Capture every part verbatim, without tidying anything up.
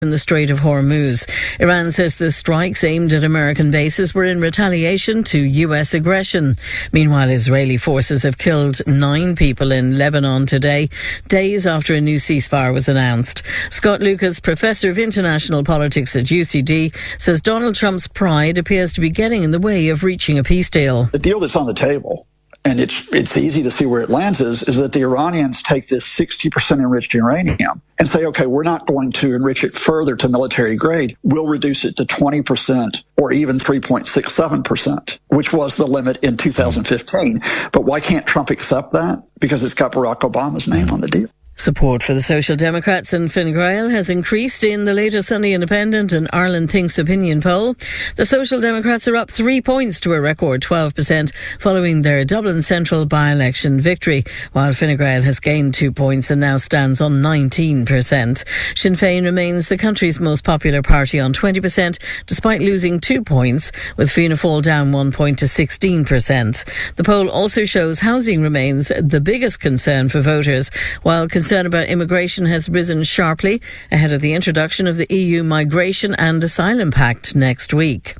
in the Strait of Hormuz. Iran says the strikes aimed at American bases were in retaliation to U S aggression. Meanwhile, Israeli forces have killed nine people in Lebanon today, days after a new ceasefire was announced. Scott Lucas, Professor of International Politics at U C D, says Donald Trump's pride appears to be getting in the way of reaching a peace deal. The deal that's on the table, and it's it's easy to see where it lands, is, is that the Iranians take this sixty percent enriched uranium and say, okay, we're not going to enrich it further to military grade. We'll reduce it to twenty percent or even three point six seven percent, which was the limit in two thousand fifteen. But why can't Trump accept that? Because it's got Barack Obama's name on the deal. Support for the Social Democrats and Fine Gael has increased in the latest Sunday Independent and Ireland Thinks opinion poll. The Social Democrats are up three points to a record twelve percent following their Dublin Central by-election victory, while Fine Gael has gained two points and now stands on nineteen percent. Sinn Féin remains the country's most popular party on twenty percent, despite losing two points, with Fianna Fáil down one point to sixteen percent. The poll also shows housing remains the biggest concern for voters, while concern about immigration has risen sharply ahead of the introduction of the E U Migration and Asylum Pact next week.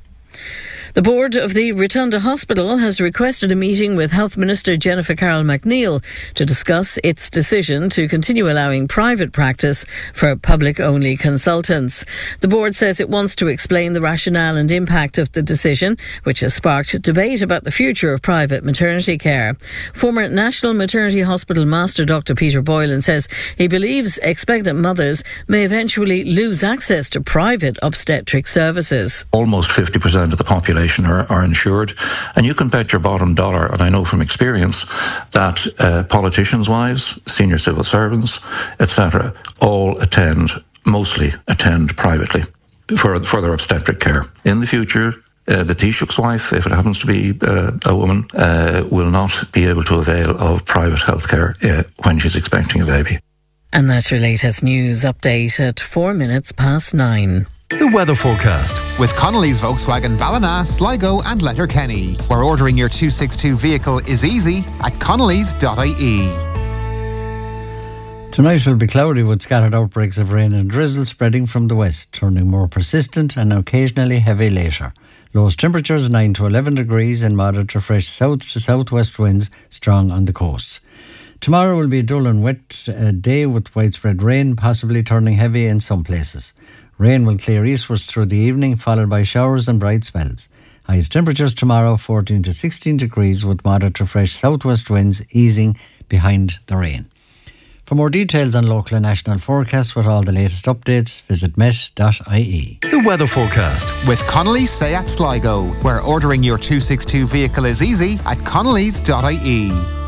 The board of the Rotunda Hospital has requested a meeting with Health Minister Jennifer Carroll MacNeill to discuss its decision to continue allowing private practice for public-only consultants. The board says it wants to explain the rationale and impact of the decision, which has sparked debate about the future of private maternity care. Former National Maternity Hospital Master Doctor Peter Boylan says he believes expectant mothers may eventually lose access to private obstetric services. Almost fifty percent of the population Are, are insured, and you can bet your bottom dollar, and I know from experience, that uh, politicians' wives, senior civil servants, et cetera, all attend, mostly attend privately for, for their obstetric care. In the future, uh, the Taoiseach's wife, if it happens to be uh, a woman, uh, will not be able to avail of private health care uh, when she's expecting a baby. And that's your latest news update at four minutes past nine. The weather forecast with Connolly's Volkswagen Ballina, Sligo and Letterkenny, where ordering your two sixty-two vehicle is easy at connellys dot I E. Tonight will be cloudy with scattered outbreaks of rain and drizzle spreading from the west, turning more persistent and occasionally heavy later. Lowest temperatures nine to eleven degrees and moderate to fresh south to southwest winds strong on the coasts. Tomorrow will be a dull and wet uh, day with widespread rain, possibly turning heavy in some places. Rain will clear eastwards through the evening, followed by showers and bright spells. Highest temperatures tomorrow fourteen to sixteen degrees with moderate to fresh southwest winds easing behind the rain. For more details on local and national forecasts with all the latest updates, visit met dot I E. The weather forecast with Connolly's Seat Sligo, where ordering your two sixty-two vehicle is easy at connellys dot I E.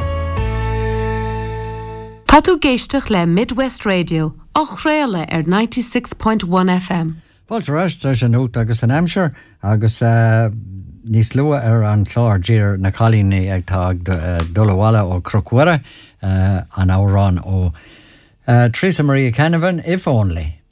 Tá tú géisteach le Midwest Radio, á chréile ar ninety-six point one F M. Fáilte ráis tá sé nót agus an Amsir, agus uh, níos lua ar an chlár dír na chalíní ag tá uh, dulahwala ó Cruchhuire uh, an árán ó uh, Teresa Maria Canavan, if only.